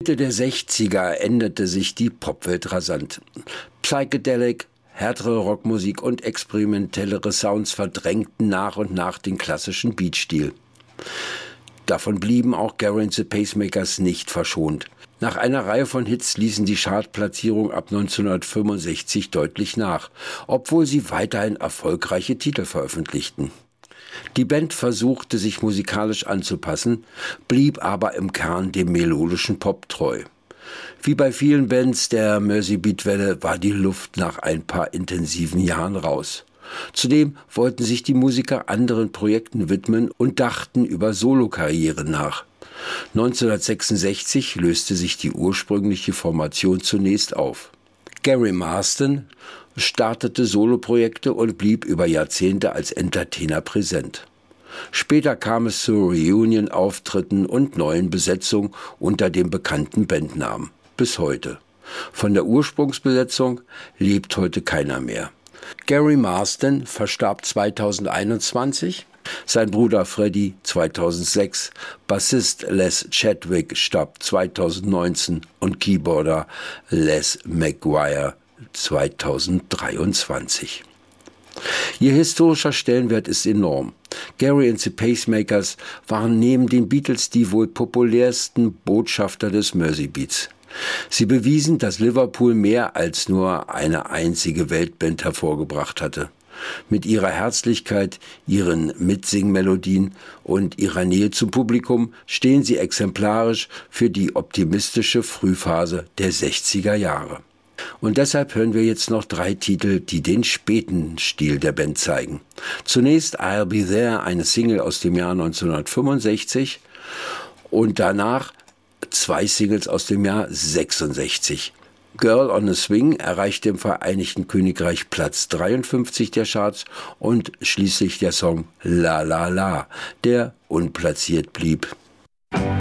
Mitte der 60er änderte sich die Popwelt rasant. Psychedelic, härtere Rockmusik und experimentellere Sounds verdrängten nach und nach den klassischen Beatstil. Davon blieben auch Gerry and the Pacemakers nicht verschont. Nach einer Reihe von Hits ließen die Chartplatzierungen ab 1965 deutlich nach, obwohl sie weiterhin erfolgreiche Titel veröffentlichten. Die Band versuchte, sich musikalisch anzupassen, blieb aber im Kern dem melodischen Pop treu. Wie bei vielen Bands der Mersey-Beat-Welle war die Luft nach ein paar intensiven Jahren raus. Zudem wollten sich die Musiker anderen Projekten widmen und dachten über Solokarrieren nach. 1966 löste sich die ursprüngliche Formation zunächst auf. Gary Marston startete Soloprojekte und blieb über Jahrzehnte als Entertainer präsent. Später kam es zu Reunion-Auftritten und neuen Besetzungen unter dem bekannten Bandnamen. Bis heute. Von der Ursprungsbesetzung lebt heute keiner mehr. Gary Marston verstarb 2021, sein Bruder Freddie 2006, Bassist Les Chadwick starb 2019 und Keyboarder Les McGuire 2023. Ihr historischer Stellenwert ist enorm. Gerry and the Pacemakers waren neben den Beatles die wohl populärsten Botschafter des Mersey-Beats. Sie bewiesen, dass Liverpool mehr als nur eine einzige Weltband hervorgebracht hatte. Mit ihrer Herzlichkeit, ihren Mitsingmelodien und ihrer Nähe zum Publikum stehen sie exemplarisch für die optimistische Frühphase der 60er Jahre. Und deshalb hören wir jetzt noch 3 Titel, die den späten Stil der Band zeigen. Zunächst I'll Be There, eine Single aus dem Jahr 1965 und danach 2 Singles aus dem Jahr 66. Girl on a Swing erreichte im Vereinigten Königreich Platz 53 der Charts und schließlich der Song La La La, der unplatziert blieb.